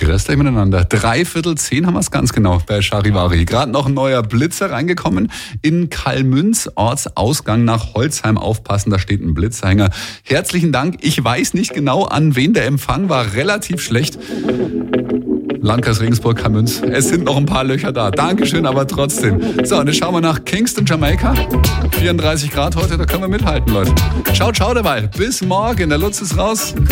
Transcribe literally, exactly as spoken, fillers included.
Grüßt euch miteinander. Dreiviertel zehn haben wir es ganz genau bei Charivari. Gerade noch ein neuer Blitzer reingekommen in Kalmünz, Ortsausgang nach Holzheim. Aufpassen, da steht ein Blitzerhänger. Herzlichen Dank. Ich weiß nicht genau, an wen der Empfang war. Relativ schlecht. Landkreis Regensburg, Kalmünz. Es sind noch ein paar Löcher da. Dankeschön, aber trotzdem. So, und jetzt schauen wir nach Kingston, Jamaika. vierunddreißig Grad heute, da können wir mithalten, Leute. Ciao, ciao dabei. Bis morgen. Der Lutz ist raus.